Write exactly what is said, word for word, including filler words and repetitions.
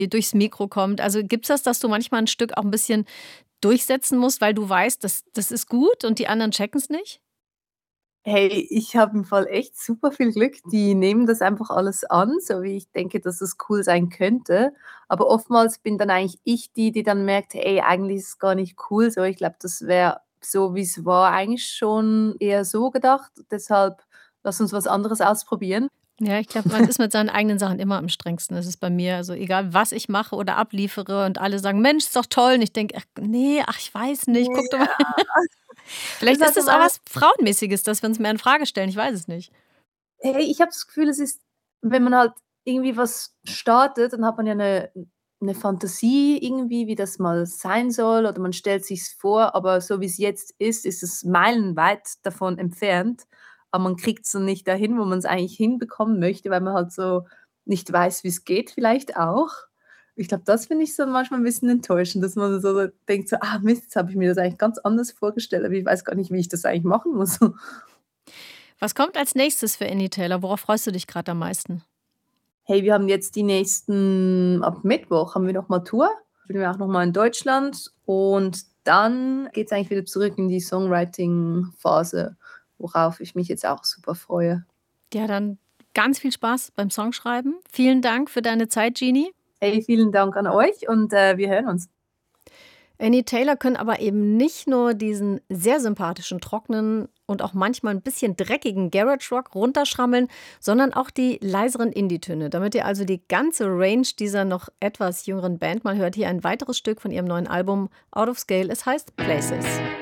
durchs Mikro kommt. Also gibt's das, dass du manchmal ein Stück auch ein bisschen durchsetzen musst, weil du weißt, das das ist gut und die anderen checken's nicht? Hey, ich habe im Fall echt super viel Glück. Die nehmen das einfach alles an, so wie ich denke, dass es cool sein könnte. Aber oftmals bin dann eigentlich ich die, die dann merkt: „Ey, eigentlich ist es gar nicht cool so. Ich glaube, das wäre so, wie es war, eigentlich schon eher so gedacht. Deshalb lass uns was anderes ausprobieren.“ Ja, ich glaube, man ist mit seinen eigenen Sachen immer am strengsten. Das ist bei mir also egal, was ich mache oder abliefere und alle sagen: „Mensch, ist doch toll.“ Und ich denke: „Ach ne, ach, ich weiß nicht, guck doch mal.“ Ja, das Vielleicht ist ist also es auch meine was Frauenmäßiges, dass wir uns mehr in Frage stellen, ich weiß es nicht. Hey, ich habe das Gefühl, es ist wenn man halt irgendwie was startet, dann hat man ja 'ne 'ne Fantasie irgendwie, wie das mal sein soll oder man stellt sich's vor, aber so wie's jetzt ist, ist es meilenweit davon entfernt. Aber man kriegt's dann nicht dahin, wo man's eigentlich hinbekommen möchte, weil man halt so nicht weiß, wie's geht vielleicht auch. Ich glaube, das finde ich so manchmal 'n bisschen enttäuschend, dass man so denkt so: „Ah Mist, jetzt habe ich mir das eigentlich ganz anders vorgestellt, aber ich weiß gar nicht, wie ich das eigentlich machen muss.“ Was kommt als Nächstes für Annie Taylor? Worauf freust du dich grad am meisten? Hey, wir haben jetzt die nächsten ab Mittwoch haben wir noch mal Tour. Spielen wir auch noch mal in Deutschland und dann geht's eigentlich wieder zurück in die Songwriting-Phase, worauf ich mich jetzt auch super freue. Ja, dann ganz viel Spaß beim Songschreiben. Vielen Dank für deine Zeit, Genie. Hey, vielen Dank an euch und, äh, wir hören uns. Annie Taylor können aber eben nicht nur diesen sehr sympathischen, trockenen und auch manchmal 'n bisschen dreckigen Garage Rock runterschrammeln, sondern auch die leiseren Indie-Töne. Damit ihr also die ganze Range dieser noch etwas jüngeren Band mal hört, hier ein weiteres Stück von ihrem neuen Album „Out of Scale“. Es heißt „Places“.